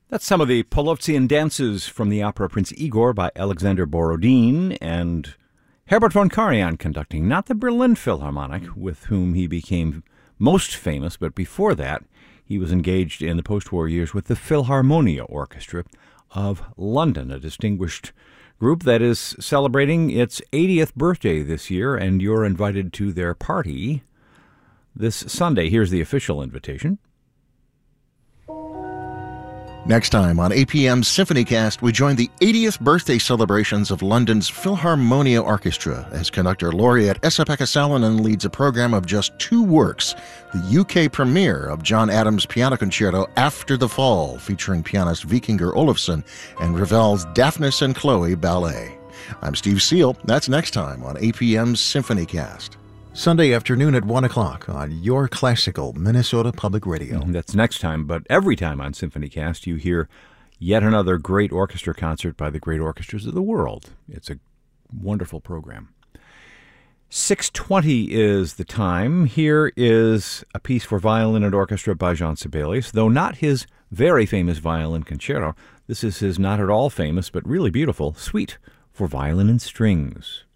That's some of the Polovtsian dances from the opera Prince Igor by Alexander Borodin and Herbert von Karajan conducting, not the Berlin Philharmonic, with whom he became most famous, but before that, he was engaged in the post-war years with the Philharmonia Orchestra of London, a distinguished group that is celebrating its 80th birthday this year, and you're invited to their party this Sunday. Here's the official invitation. Next time on APM's SymphonyCast, we join the 80th birthday celebrations of London's Philharmonia Orchestra as conductor laureate Esa-Pekka Salonen leads a program of just two works, the UK premiere of John Adams' Piano Concerto After the Fall, featuring pianist Vikingur Olafsson, and Ravel's Daphnis and Chloe Ballet. I'm Steve Seal. That's next time on APM's SymphonyCast. Sunday afternoon at 1 o'clock on your classical Minnesota Public Radio. That's next time, but every time on SymphonyCast you hear yet another great orchestra concert by the great orchestras of the world. It's a wonderful program. 6:20 is the time. Here is a piece for violin and orchestra by Jean Sibelius, though not his very famous violin concerto. This is his not at all famous but really beautiful Suite for Violin and Strings.